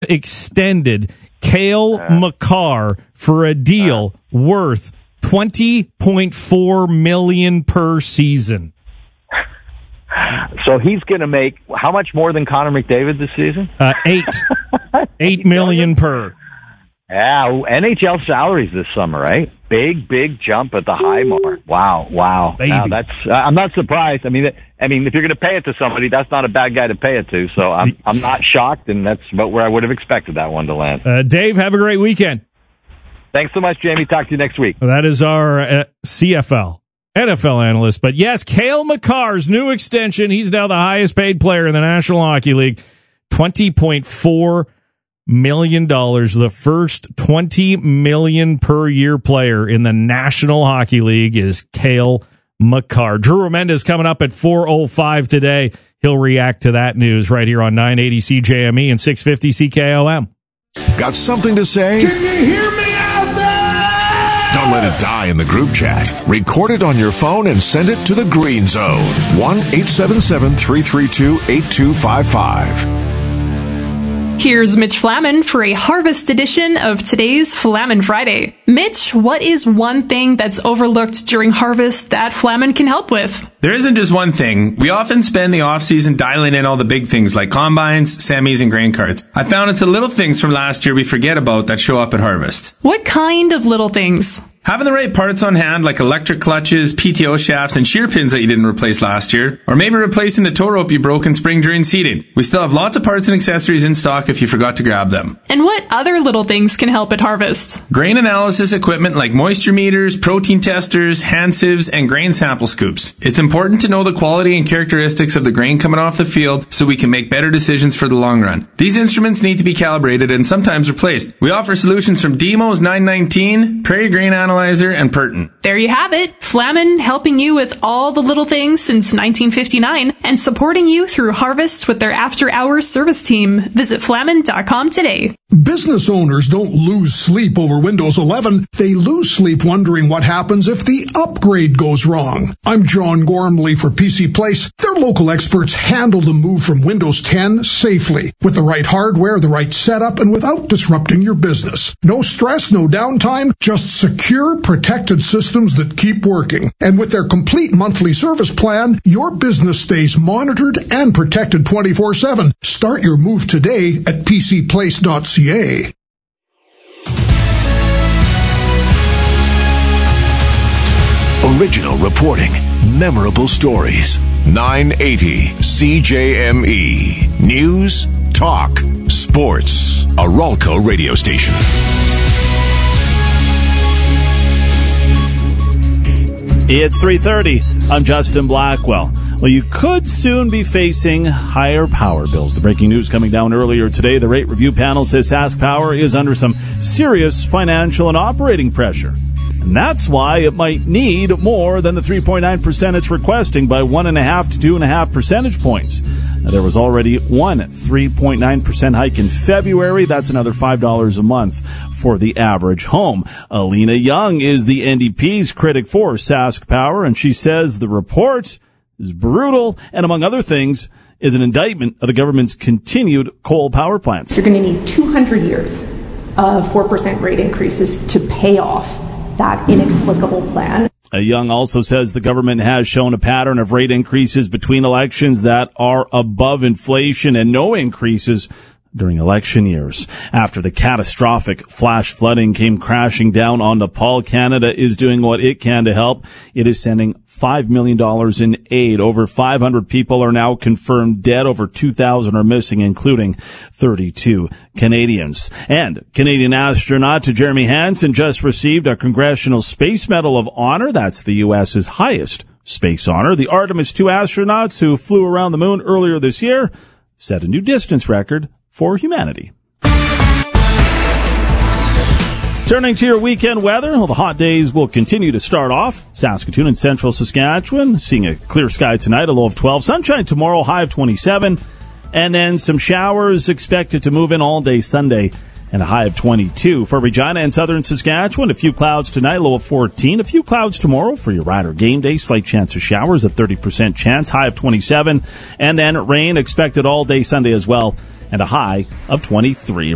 extended Cale Makar for a deal worth $20.4 million per season. So he's going to make how much more than Connor McDavid this season? $8 million per. Yeah, NHL salaries this summer, right? Big jump at the high mark. Wow. Wow, that's I'm not surprised. I mean, if you're going to pay it to somebody, that's not a bad guy to pay it to. So I'm not shocked, and that's about where I would have expected that one to land. Dave, have a great weekend. Thanks so much, Jamie. Talk to you next week. That is our CFL. NFL analyst. But yes, Cale Makar's new extension. He's now the highest paid player in the National Hockey League. $20.4 million. The first $20 million per year player in the National Hockey League is Cale Makar. Drew Remendez coming up at 4:05 today. He'll react to that news right here on 980 CJME and 650 CKOM. Got something to say? Can you hear me out there? Don't let it die in the group chat. Record it on your phone and send it to the Green Zone. 1-877-332-8255. Here's Mitch Flaman for a Harvest edition of today's Flaman Friday. Mitch, what is one thing that's overlooked during harvest that Flaman can help with? There isn't just one thing. We often spend the off-season dialing in all the big things like combines, semis, and grain carts. I found it's the little things from last year we forget about that show up at harvest. What kind of little things? Having the right parts on hand, like electric clutches, PTO shafts, and shear pins that you didn't replace last year. Or maybe replacing the tow rope you broke in spring during seeding. We still have lots of parts and accessories in stock if you forgot to grab them. And what other little things can help at harvest? Grain analysis equipment like moisture meters, protein testers, hand sieves, and grain sample scoops. It's important to know the quality and characteristics of the grain coming off the field so we can make better decisions for the long run. These instruments need to be calibrated and sometimes replaced. We offer solutions from Demos 919, Prairie Grain Analyzer, and Pertin. There you have it. Flaman helping you with all the little things since 1959 and supporting you through harvest with their after-hours service team. Visit Flaman.com today. Business owners don't lose sleep over Windows 11. They lose sleep wondering what happens if the upgrade goes wrong. I'm John Gormley for PC Place. Their local experts handle the move from Windows 10 safely with the right hardware, the right setup, and without disrupting your business. No stress, no downtime, just secure, protected systems that keep working. And with their complete monthly service plan, your business stays monitored and protected 24/7. Start your move today at pcplace.ca. Original reporting, memorable stories. 980 CJME. News, talk, sports. A Ralco radio station. It's 3:30. I'm Justin Blackwell. Well, you could soon be facing higher power bills. The breaking news coming down earlier today, the rate review panel says Sask Power is under some serious financial and operating pressure. And that's why it might need more than the 3.9% it's requesting by 1.5 to 2.5 percentage points. Now, there was already one 3.9% hike in February. That's another $5 a month for the average home. Alina Young is the NDP's critic for Sask Power, and she says the report is brutal and, among other things, is an indictment of the government's continued coal power plants. You're going to need 200 years of 4% rate increases to pay off that inexplicable plan. Young also says the government has shown a pattern of rate increases between elections that are above inflation and no increases during election years. After the catastrophic flash flooding came crashing down on Nepal, Canada is doing what it can to help. It is sending $5 million in aid. Over 500 people are now confirmed dead. Over 2,000 are missing, including 32 Canadians. And Canadian astronaut Jeremy Hansen just received a Congressional Space Medal of Honor. That's the U.S.'s highest space honor. The Artemis II astronauts who flew around the moon earlier this year set a new distance record for humanity. Turning to your weekend weather, well, the hot days will continue to start off. Saskatoon and central Saskatchewan seeing a clear sky tonight, a low of 12. Sunshine tomorrow, high of 27. And then some showers expected to move in all day Sunday and a high of 22. For Regina and southern Saskatchewan, a few clouds tonight, low of 14. A few clouds tomorrow for your Rider game day. Slight chance of showers, a 30% chance, high of 27. And then rain expected all day Sunday as well and a high of 23.